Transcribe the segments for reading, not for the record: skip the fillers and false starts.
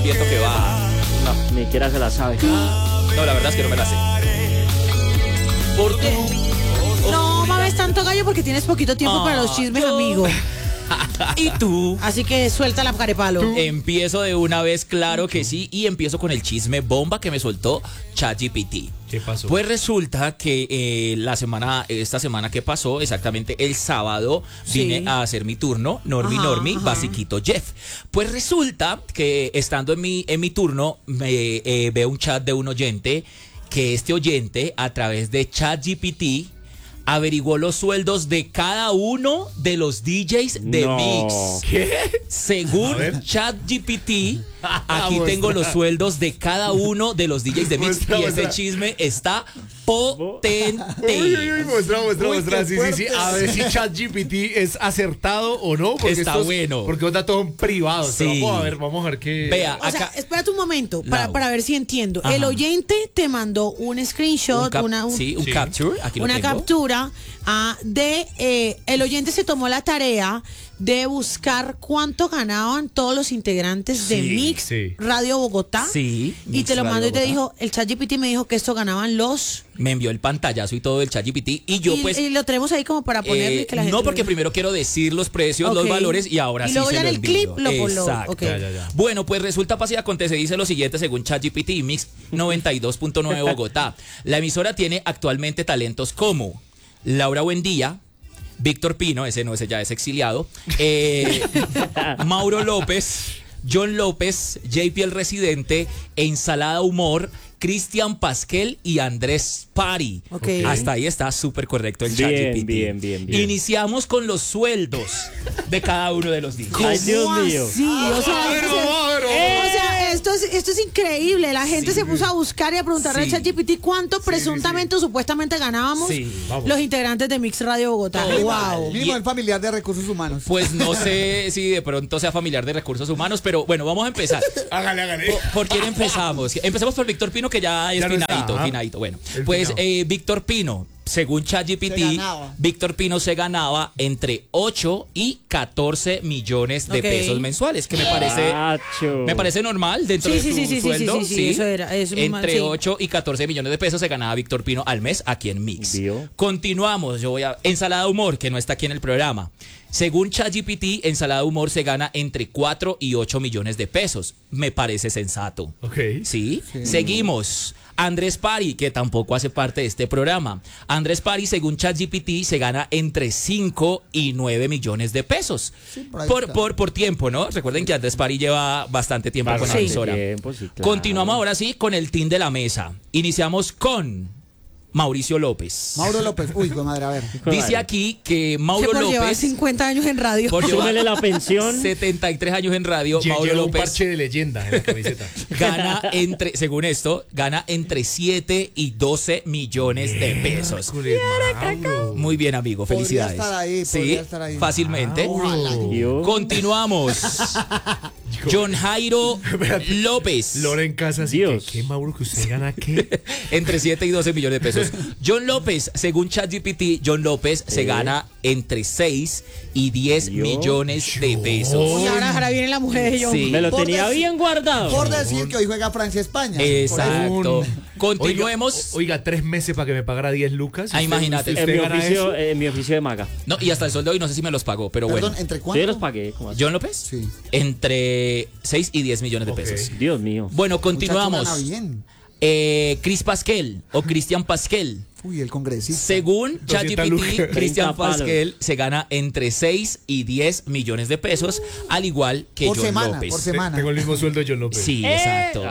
Viento que va. No, ni siquiera se la sabe. No, la verdad es que no me la sé. ¿Por qué? No mames tanto gallo porque tienes poquito tiempo para los chismes, amigo. ¿Y tú? Así que suelta la carepalo. Empiezo de una vez, claro que sí, y empiezo con el chisme bomba que me soltó ChatGPT. ¿Qué pasó? Pues resulta que esta semana que pasó, exactamente el sábado, vine a hacer mi turno, Normi, basiquito Jeff. Pues resulta que estando en mi turno, veo un chat de un oyente, que este oyente, a través de ChatGPT, averiguó los sueldos de cada uno de los DJs de Mix. ¿Qué? Según ChatGPT, aquí tengo los sueldos de cada uno de los DJs de Mix. Y ese chisme está potente. Uy, muestra. Sí. A ver si ChatGPT es acertado o no. Porque está bueno. Porque los datos son privados. Sí. Vamos a ver qué. Vea, O sea, espérate un momento para ver si entiendo. Ajá. El oyente te mandó un screenshot, un capture. Aquí lo una tengo. captura el oyente se tomó la tarea de buscar cuánto ganaban todos los integrantes de Mix Radio Bogotá. Sí. Y Mix te lo Radio mandó y te Bogotá. dijo, el ChatGPT me dijo que esto ganaban los... Me envió el pantallazo y todo del ChatGPT. Y yo pues... Y lo tenemos ahí como para ponerle que la gente... No, porque primero quiero decir los precios, los valores y ahora sí luego se ya lo en el clip envío. lo Exacto. okay. Ya. Bueno, pues resulta, pasa y acontece, dice lo siguiente según ChatGPT y Mix 92.9 Bogotá. La emisora tiene actualmente talentos como Laura Buendía, Víctor Pino, ese ya es exiliado, Mauro López, John López, JP el Residente, Ensalada Humor, Cristian Pasquel y Andrés Pari. Okay. Hasta ahí está súper correcto el Bien, ChatGPT. bien. Iniciamos con los sueldos de cada uno de los DJs. Ay, Dios mío. Sí, o sea, esto es increíble. La gente se puso a buscar y a preguntarle al ChatGPT cuánto presuntamente o supuestamente ganábamos los integrantes de Mix Radio Bogotá. Wow. Mínimo el familiar de recursos humanos. Pues no sé si de pronto sea familiar de recursos humanos, pero bueno, vamos a empezar. Hágale. ¿Por quién empezamos? Empecemos por Víctor Pino, que ya es Ya no está, finadito. Bueno, El pues finado. Víctor Pino, según ChatGPT, Víctor Pino se ganaba entre 8 y 14 millones de pesos mensuales, que me parece normal dentro de su sueldo. Sí, eso era. Entre 8 y 14 millones de pesos se ganaba Víctor Pino al mes aquí en Mix. Continuamos, yo voy a... Ensalada Humor, que no está aquí en el programa. Según ChatGPT, Ensalada Humor se gana entre 4 y 8 millones de pesos. Me parece sensato. Ok. ¿Sí? Seguimos. Andrés Pari, que tampoco hace parte de este programa. Andrés Pari, según ChatGPT, se gana entre 5 y 9 millones de pesos. Sí, por tiempo, ¿no? Recuerden que Andrés Pari lleva bastante tiempo con la emisora. Claro. Continuamos ahora sí con el team de la mesa. Iniciamos con Mauricio López. Mauro López. Uy, qué madre, a ver. Dice aquí que Mauro por llevar López, 50 años en radio. por llevar Súmele la pensión. 73 años en radio, Mauro Lleva un López parche de leyenda en la camiseta. gana según esto, gana entre 7 y 12 millones de pesos. Mauro. Muy bien, amigo, felicidades. Podría estar ahí. Fácilmente. Dios. Continuamos. John Jairo López. Loren Casas. Dios. ¿Qué, Mauro, que usted gana qué? Entre 7 y 12 millones de pesos. John López, según ChatGPT, John López se gana entre 6 y 10 millones de pesos. Y ahora viene la mujer de John. Sí. Me lo Por tenía decir- bien guardado. Por decir que hoy juega Francia-España. Exacto. Continuemos. Oiga, 3 meses para que me pagara 10 lucas. Ah, imagínate. ¿Usted gana eso? En mi oficio de maga. No, y hasta el sueldo de hoy no sé si me los pagó, pero Perdón, bueno. ¿entre Yo cuánto? los pagué. ¿Cómo así? John López, Sí. entre 6 y 10 millones de pesos. Dios mío. Bueno, Muchacho, continuamos. gana bien. Chris Pasquel o Cristian Pasquel. Uy, el congresista. Según 200 ChatGPT, lucas. Cristian 30 palos. Pasquel se gana entre 6 y 10 millones de pesos, al igual que Por John semana, López. por semana. Tengo el mismo sueldo de John López. Sí, exacto.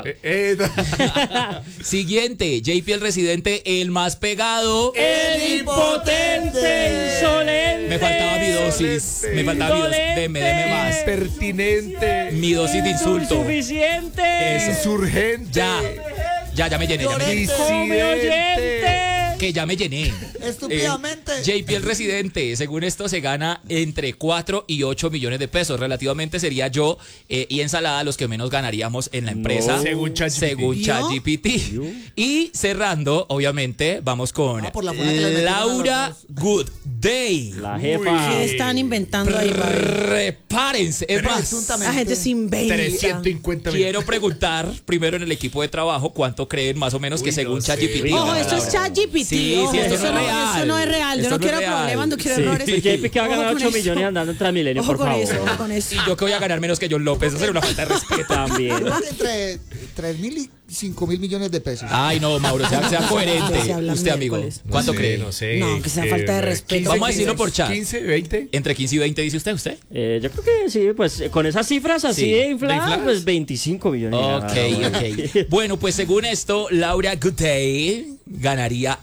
Siguiente, JP el Residente, el más pegado. El impotente, insolente. Me faltaba mi dosis. Me faltaba mi dosis. Deme más. Pertinente. Mi dosis de insulto. Insuficiente. Eso. Insurgente. Ya me llené, ya me llené. Come oyente. que ya me llené. Estúpidamente. JP el residente, según esto se gana entre 4 y 8 millones de pesos. Relativamente sería yo y Ensalada los que menos ganaríamos en la empresa. No. Según ChatGPT. Y cerrando, obviamente, vamos con por la forma que le metieron a Laura los dos. Goodday. La jefa. ¿Qué están inventando ahí, Babi? Prepárense. Es más, Presuntamente. La gente se inventa. 350 quiero preguntar primero en el equipo de trabajo cuánto creen más o menos que Uy, según no sé. ChatGPT. Ojo, gana esto es Laura. ChatGPT. Sí, ojo, sí, esto eso no es real. Eso no es real. Yo Esto no no es quiero real. problemas, no quiero Sí. errores. JP que va a Ojo ganar con 8 eso. millones andando en Transmilenio, Ojo por con favor. eso, ojo con eso. Y yo que voy a ganar menos que John López, eso sería una falta de respeto. También. Entre 3.000 y 5.000 millones de pesos. Ay, no, Mauro, sea coherente. Se habla Usted, amigo, miércoles. ¿cuánto cree? No sé. No, que sea falta de respeto. Vamos a decirlo por chat. 15, 20. Entre 15 y 20, dice usted. Yo creo que sí, pues con esas cifras así Sí. de infladas, infladas? pues 25 millones. Ok. Bueno, pues según esto, Laura Goodday ganaría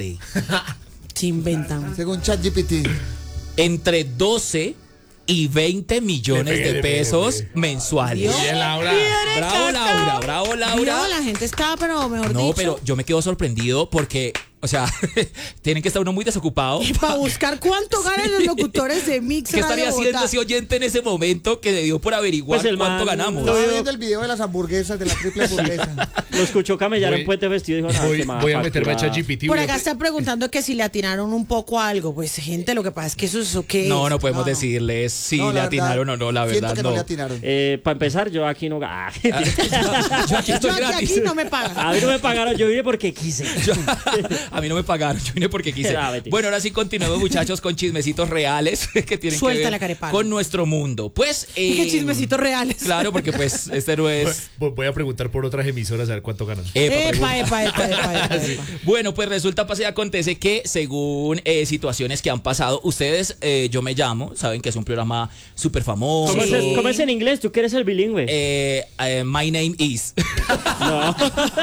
Se inventan. Según ChatGPT. entre 12 y 20 millones de pesos mensuales. Dios. Bien, Laura. Bravo, Laura, bravo, Laura. No, la gente está, pero mejor No, dicho. pero yo me quedo sorprendido porque, o sea, tienen que estar uno muy desocupado. Para buscar cuánto ganan los locutores de Mix ¿Qué estaría Radio haciendo Bogotá. ese oyente en ese momento que le dio por averiguar Pues el cuánto man ganamos? Estaba viendo el video de las hamburguesas, de la triple hamburguesa. Lo escuchó camellar Voy- en Puente Vestido y dijo, no, Voy, este man voy a factura. meterme a ChatGPT. Por voy a- acá están preguntando que si le atinaron un poco a algo. Pues, gente, lo que pasa es que eso qué No, es. no podemos No, no. decirles si No, le la atinaron o no, la siento verdad que no le atinaron. Para empezar, yo aquí no... Yo aquí estoy Yo gratis. aquí no me pagan. A mí no me pagaron, yo vine porque quise. A mí no me pagaron, yo vine porque quise. Ah, mentira. Bueno, ahora sí continuemos, muchachos, con chismecitos reales que tienen Suéltala, que ver carepalo. con nuestro mundo. Pues, Y qué chismecitos reales. Claro, porque pues este no es. Voy a preguntar por otras emisoras a ver cuánto ganan. Epa. Bueno, pues resulta, pasa y acontece que según situaciones que han pasado, ustedes, Yo Me Llamo, saben que es un programa súper famoso. ¿Cómo es en inglés? ¿Tú quieres el bilingüe? My Name Is. No.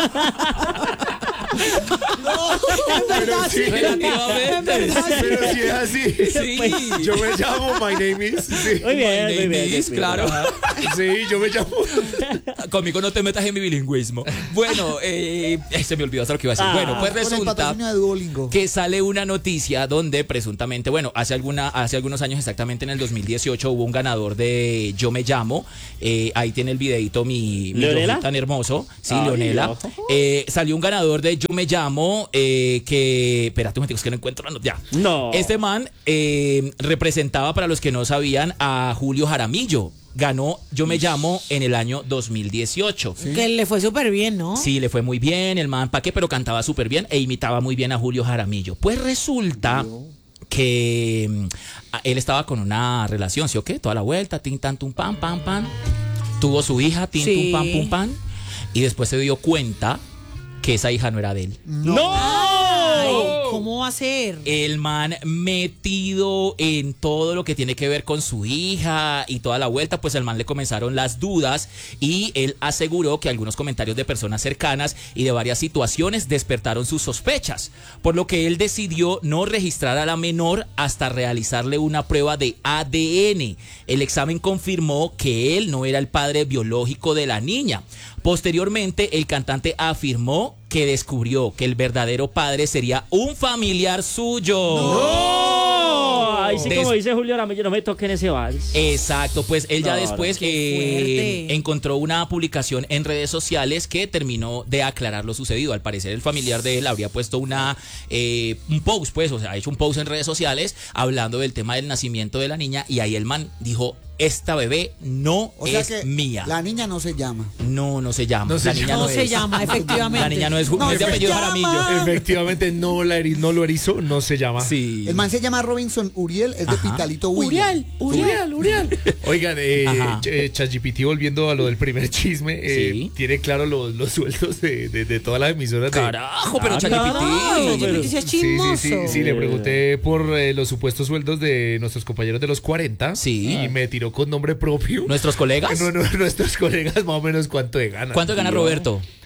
Es verdad, sí. Relativamente. Es verdad, sí. Pero si es así. Sí. Yo me llamo My Name Is. Sí, Muy bien, My muy Name bien. Is, claro. sí yo me llamo. Conmigo no te metas en mi bilingüismo. Bueno, se me olvidó hasta lo que iba a decir. Bueno, pues Con el resulta patrocinio de Duolingo. que sale una noticia donde presuntamente, bueno, hace algunos años, exactamente en el 2018, hubo un ganador de Yo Me Llamo. Ahí tiene el videito mi ¿Leonela? rojo tan hermoso. Sí, Ay, Leonela. Dios. Salió un ganador de Yo Me Llamo que... Espérate un momento, es que no encuentro la noticia. No. Este man representaba, para los que no sabían, a Julio Jaramillo. Ganó Yo Me Llamo en el año 2018. Que le fue súper bien, ¿no? Sí, le fue muy bien, el man pa' qué, pero cantaba súper bien e imitaba muy bien a Julio Jaramillo. Pues resulta que él estaba con una relación, ¿sí o qué? Toda la vuelta, tin, tan, tum, pam, pam, pam. Tuvo su hija, tin, Sí. tum, pam, pum, pam. Y después se dio cuenta que esa hija no era de él. Ay, ¿cómo va a ser? El man metido en todo lo que tiene que ver con su hija y toda la vuelta, pues al man le comenzaron las dudas y él aseguró que algunos comentarios de personas cercanas y de varias situaciones despertaron sus sospechas, por lo que él decidió no registrar a la menor hasta realizarle una prueba de ADN. El examen confirmó que él no era el padre biológico de la niña. Posteriormente, el cantante afirmó que descubrió que el verdadero padre sería un familiar suyo. ¡No! Ahí sí, Des- como dice Julio Jaramillo, no me toquen ese vals. Exacto, pues él ya No, después qué fuerte. encontró una publicación en redes sociales que terminó de aclarar lo sucedido. Al parecer el familiar de él habría puesto un post, pues, o sea, ha hecho un post en redes sociales hablando del tema del nacimiento de la niña y ahí el man dijo, esta bebé no O sea es que mía. la niña no se llama. No se llama. No se la niña No no se es. llama, efectivamente. La niña no es, No es de se apellido llama. Jaramillo. Efectivamente, no lo erizó, no se llama. Sí. El man se llama Robinson Uriel, es de Ajá. Pitalito William. Uriel. Oigan, Ajá. ChatGPT, volviendo a lo del primer chisme, Sí. tiene claro los sueldos de todas las emisoras. Carajo, pero Ah, ChatGPT. carajo, pero- Sí, es Sí, chismoso. sí, le pregunté por los supuestos sueldos de nuestros compañeros de los 40. Sí. Y me tiró con nombre propio. ¿Nuestros colegas? Nuestros colegas más o menos cuánto de ganan. ¿Cuánto gana Roberto?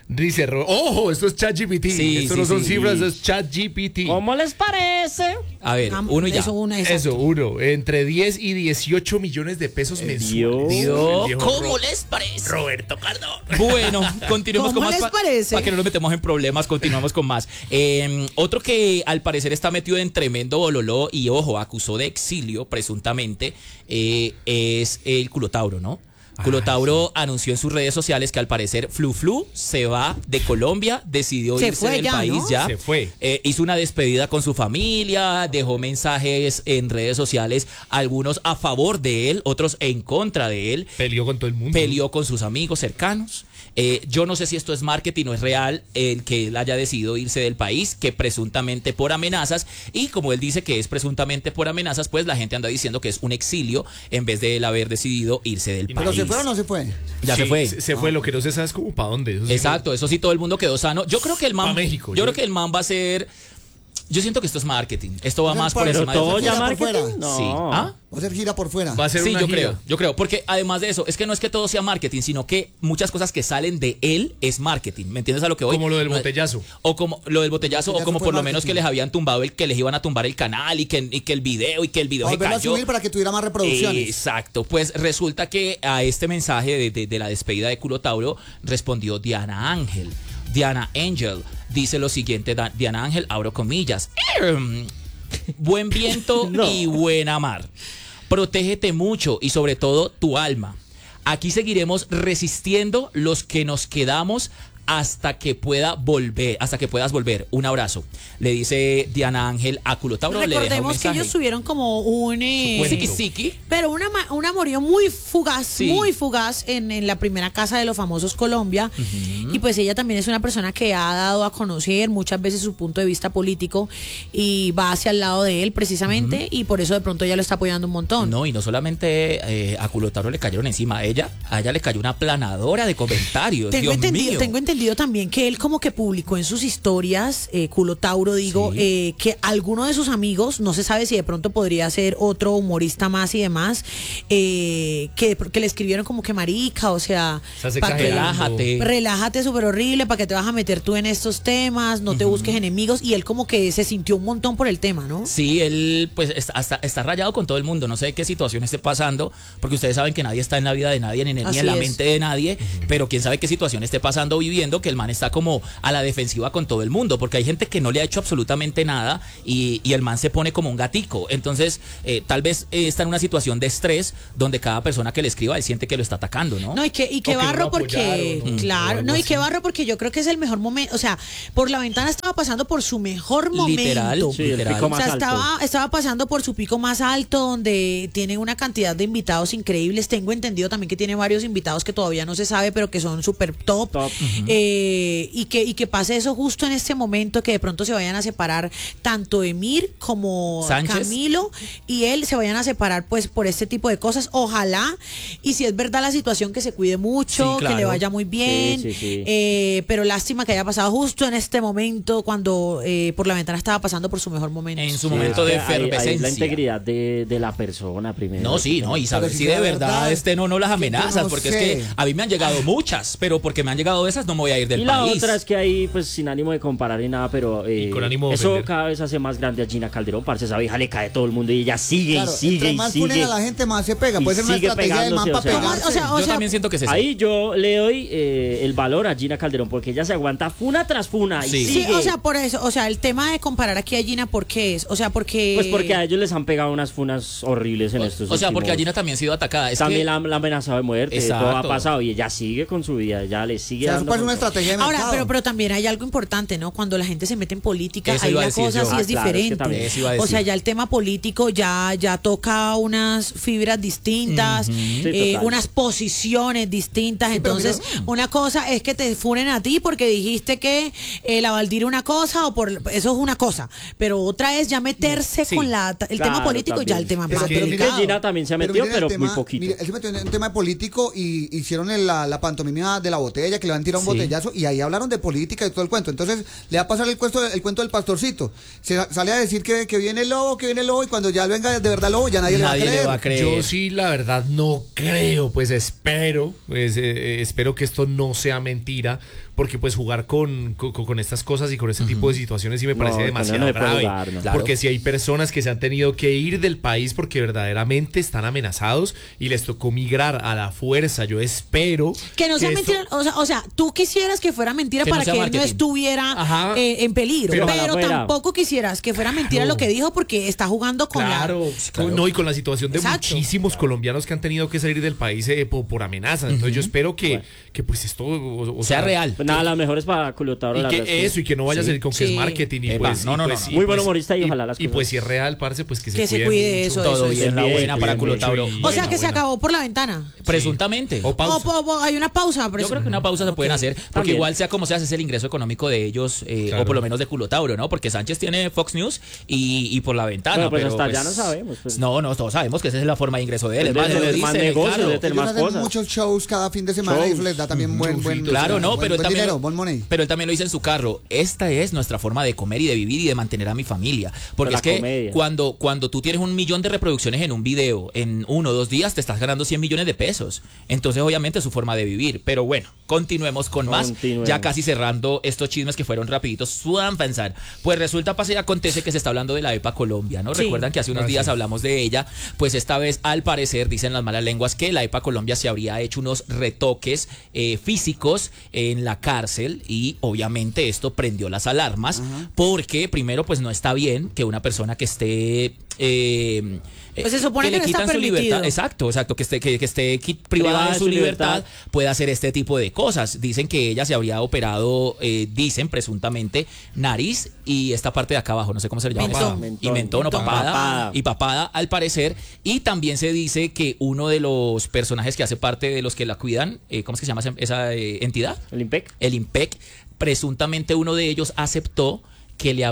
Dice, ojo, esto es ChatGPT. Sí, esto sí, no son sí. cifras, esto es ChatGPT. ¿Cómo les parece? A ver, uno y ya. Eso, uno. Entre 10 y 18 millones de pesos mensuales. Dios, El viejo ¿cómo les parece? Roberto Cardón. Bueno, continuemos ¿Cómo con más. les parece? Para que no nos metemos en problemas, continuamos con más. Otro que al parecer está metido en tremendo bololó y, ojo, acusó de exilio, presuntamente, es el Culotauro, ¿no? Culotauro anunció en sus redes sociales que al parecer Flu se va de Colombia, decidió Se irse fue del ya, país ¿no? ya. Se fue. Hizo una despedida con su familia, dejó mensajes en redes sociales, algunos a favor de él, otros en contra de él. Peleó con todo el mundo. Peleó con sus amigos cercanos. Yo no sé si esto es marketing o es real, el que él haya decidido irse del país, que presuntamente por amenazas, y como él dice que es presuntamente por amenazas, pues la gente anda diciendo que es un exilio en vez de él haber decidido irse del país. ¿Pero se fue o no se fue? Ya Sí, se fue. Se fue, lo que no se sabe es como para dónde. Eso sí Exacto, eso sí, todo el mundo quedó sano. Yo creo que el man, Pa' México, yo creo que el man va a ser. Yo siento que esto es marketing. Esto va más por Pero encima todo de ya gira por fuera. marketing. No. Sí. ¿Ah? Va a ser gira por fuera. Va a ser Sí, una yo gira. creo, porque además de eso, es que no es que todo sea marketing, sino que muchas cosas que salen de él es marketing. ¿Me entiendes a lo que voy? Como lo del botellazo. O como lo del botellazo, o Botellazo como fue por lo menos marketing. que les habían tumbado que les iban a tumbar el canal y que el video se Volverlo a cayó. subir para que tuviera más reproducciones. Exacto, pues resulta que a este mensaje de la despedida de Culotauro respondió Diana Ángel. Diana Angel dice lo siguiente, Diana Ángel, abro comillas. Buen viento No. y buena mar. Protégete mucho y sobre todo tu alma. Aquí seguiremos resistiendo los que nos quedamos hasta que puedas volver. Un abrazo. Le dice Diana Ángel a Culotauro. Le deja un Recordemos que mensaje. ellos tuvieron como un Siki. pero un amorío muy fugaz, Sí. muy fugaz en la primera casa de los famosos Colombia. Y pues ella también es una persona que ha dado a conocer muchas veces su punto de vista político y va hacia el lado de él precisamente, y por eso de pronto ella lo está apoyando un montón. No, y no solamente a Culotauro le cayeron encima, a ella le cayó una planadora de comentarios. Tengo Dios mío. entendido también que él como que publicó en sus historias, Culotauro, digo, que alguno de sus amigos, no se sabe si de pronto podría ser otro humorista más y demás, que le escribieron como que marica, o sea, Estás pa' que- exagerando. relájate súper horrible, para que te vas a meter tú en estos temas, no te busques enemigos, y él como que se sintió un montón por el tema, ¿no? Sí, él pues está rayado con todo el mundo, no sé qué situación esté pasando, porque ustedes saben que nadie está en la vida de nadie, ni Así en la es. mente de nadie, pero quién sabe qué situación esté pasando, viviendo, que el man está como a la defensiva con todo el mundo, porque hay gente que no le ha hecho absolutamente nada y el man se pone como un gatico. Entonces, tal vez está en una situación de estrés donde cada persona que le escriba, él siente que lo está atacando, ¿no? No, y que O que no barro lo porque, apoyaron, o claro, algo no, y así. que barro porque yo creo que es el mejor momento, o sea, por la ventana estaba pasando por su mejor momento. Literal, Sí, el literal. pico O más sea, alto. estaba pasando por su pico más alto, donde tiene una cantidad de invitados increíbles. Tengo entendido también que tiene varios invitados que todavía no se sabe, pero que son súper top. Top. Y que pase eso justo en este momento, que de pronto se vayan a separar tanto Emir como Sánchez. Camilo y él se vayan a separar pues por este tipo de cosas. Ojalá, y si es verdad la situación, que se cuide mucho, Sí, claro. que le vaya muy bien. Sí, sí, sí. Pero lástima que haya pasado justo en este momento cuando por la ventana estaba pasando por su mejor momento. En su Sí, momento es de que ahí es efervescencia. la integridad de la persona primero. No, sí, no, y saber Pero si si de de verdad verdad, no las amenazas, no porque es sé. que a mí me han llegado muchas, pero porque me han llegado esas no me voy a ir del Y la país. otra es que ahí, pues sin ánimo de comparar ni nada, pero Y con ánimo de eso ofender. cada vez hace más grande a Gina Calderón, parce. Esa vieja le cae a todo el mundo y ella sigue Claro, y sigue entre y más sigue. ponen a la gente, más se pega. Y Puede ser una sigue estrategia del man pegándose, para o sea. pegarse. O Yo sea, también siento que es eso. Ahí yo le doy el valor a Gina Calderón porque ella se aguanta funa tras funa y Sí. Sí, sigue. o sea, por eso, o sea, el tema de comparar aquí a Gina, ¿por qué es? O sea, porque... Pues porque a ellos les han pegado unas funas horribles en estos O sea, porque a últimos- Gina también ha sido atacada. Es también que, la han amenazado de muerte, Exacto. todo ha pasado y ella sigue con su vida, ella le O sigue sea, eso dando puede ser una con todo. estrategia de Ahora, mercado. pero también hay algo importante, ¿no? Cuando la gente se mete en política, Eso ahí iba a la decir cosa yo. sí Ah, es claro, es que diferente. también. Eso iba a O sea, decir. ya el tema político ya toca unas fibras distintas, Sí, total. unas posiciones distintas. Sí, pero Entonces, mira, una cosa es que te funen a ti porque dijiste que la Valdir una cosa, eso es una cosa. Pero otra es ya meterse Sí. con el tema Claro, político, ya también. el tema Pero- más pero que delicado. Gina también se ha metido, miren el pero tema- muy poquito. mire, él se metió en un tema político y hicieron la pantomima de la botella, que le van a tirar un Sí. botellazo y ahí hablaron de política y todo el cuento. Entonces le va a pasar el cuento del pastorcito. Sale a decir que viene el lobo, y cuando ya venga de verdad el lobo ya nadie le va a creer. Yo sí, la verdad, no creo, pues espero que esto no sea mentira, porque pues jugar con estas cosas y con este tipo de situaciones sí me parece demasiado grave. Porque si hay personas que se han tenido que ir del país porque verdaderamente están amenazados y les tocó migrar a la fuerza, yo espero que no sea mentira. O sea, tú quisieras que fuera mentira para que él no estuviera en peligro, pero tampoco quisieras que fuera mentira lo que dijo, porque está jugando con no, y con la situación de muchísimos colombianos que han tenido que salir del país por amenazas. Entonces yo espero que pues esto sea real. Pues nada, la mejor es para Culotauro. Y que no vaya a ser con que es marketing. Y pues, muy buen humorista y ojalá las cosas. Y pues si es real, parce, pues que se cuide eso. Todo bien, la buena para Culotauro. O sea que se acabó por la ventana. Presuntamente. O hay una pausa. Yo creo que una pausa se pueden hacer, porque igual sea como sea, es el ingreso económico de ellos, o por lo menos de Culotauro, ¿no? Porque Sánchez tiene Fox News y por la ventana. Pero hasta ya no sabemos. Pues. No, todos sabemos que esa es la forma de ingreso de él. Es más negocio, de tener más cosas. Muchos shows cada fin de semana y eso les da también buen claro, no, pero él también dinero, buen money. Pero él también lo dice en su carro. Esta es nuestra forma de comer y de vivir y de mantener a mi familia. Porque es que cuando tú tienes 1 millón de reproducciones en un video, en 1 o 2 días te estás ganando 100 millones de pesos. Entonces, obviamente, es su forma de vivir. Pero bueno, continuemos con más. Ya casi cerrando estos chismes que fueron rapiditos. Sudan pensar. Pues resulta, pasa y acontece que se está hablando de la EPA Colombia, ¿no? Recuerdan que hace unos días hablamos de ella. Pues esta vez, al parecer, dicen las malas lenguas que la EPA Colombia se habría hecho unos retoques físicos en la cárcel, y obviamente esto prendió las alarmas, porque primero pues no está bien que una persona que esté pues se supone que le quitan no está su permitido. libertad, exacto, que esté privada de su libertad, puede hacer este tipo de cosas. Dicen que ella se habría operado, dicen presuntamente, nariz y esta parte de acá abajo, no sé cómo se le llama. Mentón o papada. Y papada al parecer. Y también se dice que uno de los personajes que hace parte de los que la cuidan, ¿cómo es que se llama esa entidad? El IMPEC, presuntamente uno de ellos aceptó que ella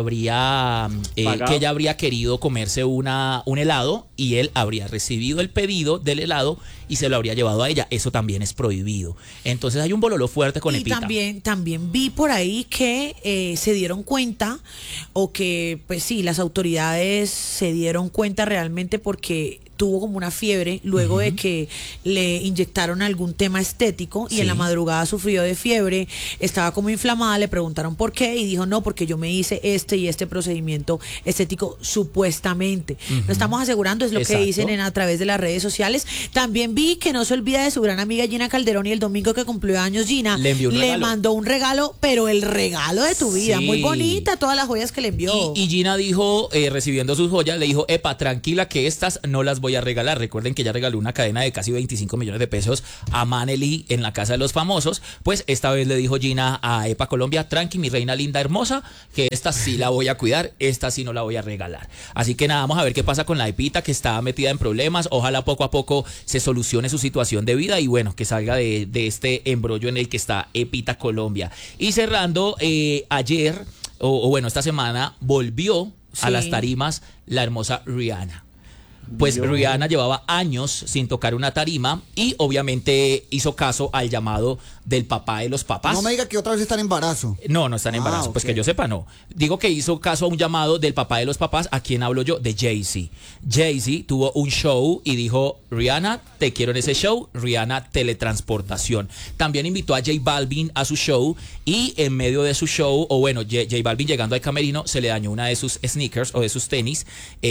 habría querido comerse un helado, y él habría recibido el pedido del helado y se lo habría llevado a ella. Eso también es prohibido. Entonces hay un bololo fuerte con Epita. También vi por ahí que se dieron cuenta, o que pues sí, las autoridades se dieron cuenta realmente, porque tuvo como una fiebre luego de que le inyectaron algún tema estético, y en la madrugada sufrió de fiebre, estaba como inflamada, le preguntaron por qué y dijo: no, porque yo me hice este procedimiento estético supuestamente. No estamos asegurando, es lo que dicen a través de las redes sociales. También vi que no se olvida de su gran amiga Gina Calderón, y el domingo que cumplió años Gina le mandó un regalo, pero el regalo de tu vida, muy bonita, todas las joyas que le envió. Y Gina dijo, recibiendo sus joyas, le dijo: epa, tranquila que estas no las voy a regalar. Recuerden que ella regaló una cadena de casi 25 millones de pesos a Manely en la Casa de los Famosos. Pues esta vez le dijo Gina a EPA Colombia: tranqui, mi reina linda hermosa, que esta sí la voy a cuidar, esta sí no la voy a regalar. Así que nada, vamos a ver qué pasa con la Epita, que está metida en problemas. Ojalá poco a poco se solucione su situación de vida y bueno, que salga de este embrollo en el que está Epita Colombia. Y cerrando, ayer, o bueno, esta semana, volvió a las tarimas la hermosa Rihanna. Pues Rihanna llevaba años sin tocar una tarima y obviamente hizo caso al llamado del papá de los papás. No me diga que otra vez está en embarazo. No está en embarazo, pues que yo sepa no. Digo que hizo caso a un llamado del papá de los papás. ¿A quién hablo yo? De Jay-Z. Jay-Z tuvo un show y dijo: Rihanna, te quiero en ese show. Rihanna, teletransportación. También invitó a J Balvin a su show, y en medio de su show, o bueno, J Balvin llegando al camerino, se le dañó una de sus sneakers o de sus tenis.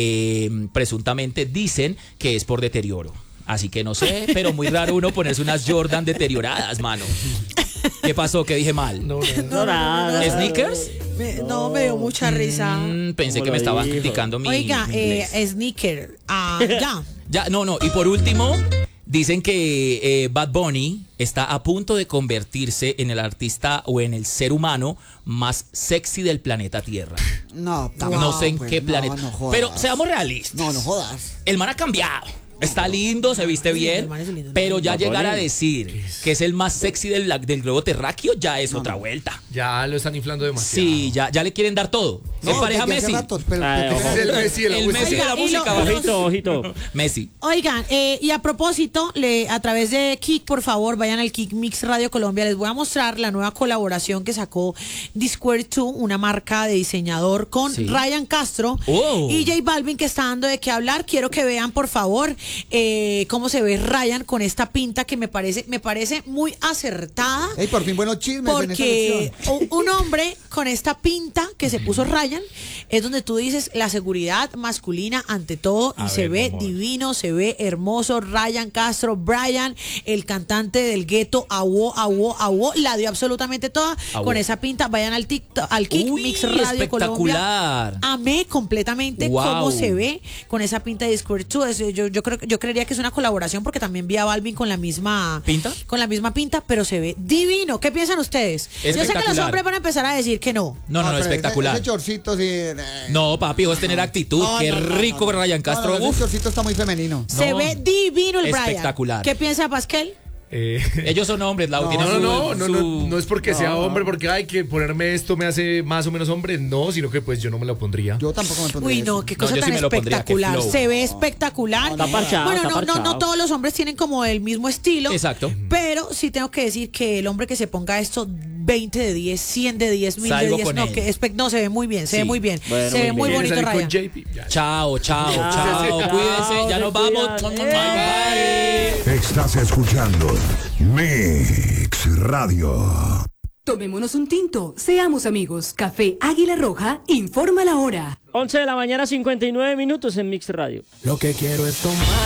Presuntamente dicen que es por deterioro. Así que no sé, pero muy raro uno ponerse unas Jordan deterioradas, mano. ¿Qué pasó? ¿Qué dije mal? No, nada. ¿Sneakers? Me dio mucha risa. Pensé que me estabas criticando mi sneaker. Ya, no. Y por último, dicen que Bad Bunny está a punto de convertirse en el artista o en el ser humano más sexy del planeta Tierra. No sé en qué planeta. No pero seamos realistas. No jodas. El man ha cambiado. Está lindo, se viste bien, pero ya llegar a decir que es el más sexy del globo terráqueo ya es otra vuelta. Ya lo están inflando demasiado. Sí, ya le quieren dar todo. Se pareja a Messi. El Messi de la música. Ojito. Messi. Oigan, y a propósito, a través de Kik, por favor, vayan al Kik Mix Radio Colombia. Les voy a mostrar la nueva colaboración que sacó Square 2, una marca de diseñador, con Ryan Castro y J Balvin, que está dando de qué hablar. Quiero que vean, por favor, cómo se ve Ryan con esta pinta que me parece muy acertada. Hey, por fin buenos chismes. Porque un hombre con esta pinta que se puso Ryan es donde tú dices la seguridad masculina ante todo, y se ve divino, se ve hermoso. Ryan Castro, Brian, el cantante del gueto, Awo, la dio absolutamente toda con esa pinta. Vayan al TikTok, al Kik Mix Radio Colombia. Amé completamente cómo se ve con esa pinta de Square 2. Yo creería que es una colaboración, porque también vi a Balvin con la misma pinta, pero se ve divino. ¿Qué piensan ustedes? Yo sé que los hombres van a empezar a decir que no. No, espectacular. Ese chorcito sí. No, papi, vos tener actitud. Qué rico Ryan Castro. Ese chorcito está muy femenino. Se ve divino el Brian. Espectacular. ¿Qué piensa Pascal? Ellos son hombres, Lau. No es porque sea hombre, porque hay que ponerme esto me hace más o menos hombre, no, sino que pues yo no me lo pondría. Yo tampoco me pondría. Uy, no, qué cosa tan espectacular. Se ve espectacular. Está parchado, bueno, no todos los hombres tienen como el mismo estilo. Exacto. Pero sí tengo que decir que el hombre que se ponga esto 20 de 10, 100 de 10, 1000 de 10, no, se ve muy bien, se ve muy bien. Bueno, se ve muy bonito, Ryan. Chao. Cuídense, ya nos vamos. Bye. Estás escuchando Mix Radio. Tomémonos un tinto, seamos amigos. Café Águila Roja informa la hora. 11 de la mañana, 59 minutos en Mix Radio. Lo que quiero es tomar.